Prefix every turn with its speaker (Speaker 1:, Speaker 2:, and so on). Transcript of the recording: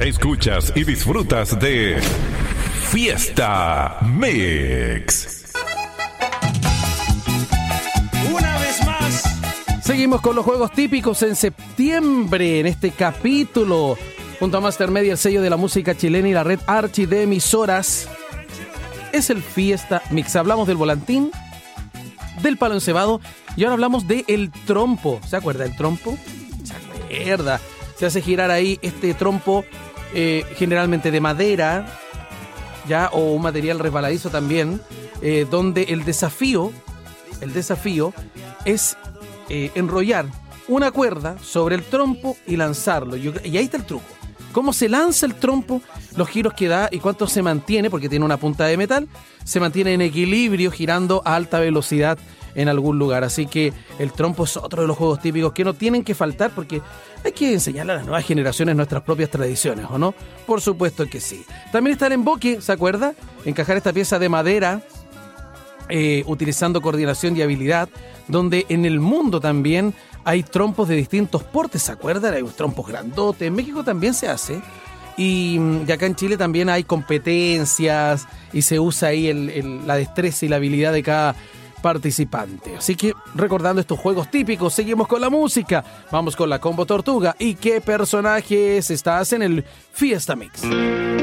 Speaker 1: Escuchas y disfrutas de Fiesta Mix.
Speaker 2: Una vez más.
Speaker 3: Seguimos con los juegos típicos en septiembre, en este capítulo, junto a Master Media, el sello de la música chilena y la red Archi de emisoras. Es el Fiesta Mix. Hablamos del volantín, del palo encebado y ahora hablamos del trompo. ¿Se acuerda del trompo? Se acuerda. Se hace girar ahí este trompo, generalmente de madera, ya, o un material resbaladizo también, donde el desafío es enrollar una cuerda sobre el trompo y lanzarlo. Y ahí está el truco. Cómo se lanza el trompo, los giros que da y cuánto se mantiene, porque tiene una punta de metal, se mantiene en equilibrio girando a alta velocidad en algún lugar. Así que el trompo es otro de los juegos típicos que no tienen que faltar, porque hay que enseñarle a las nuevas generaciones nuestras propias tradiciones, ¿o no? Por supuesto que sí. También está el emboque, ¿se acuerda? Encajar esta pieza de madera utilizando coordinación y habilidad, donde en el mundo también hay trompos de distintos portes, ¿se acuerdan? Hay unos trompos grandotes, en México también se hace, y acá en Chile también hay competencias y se usa ahí la destreza y la habilidad de cada participante. Así que, recordando estos juegos típicos, seguimos con la música. Vamos con la Combo Tortuga. ¿Y qué personajes estás en el Fiesta Mix?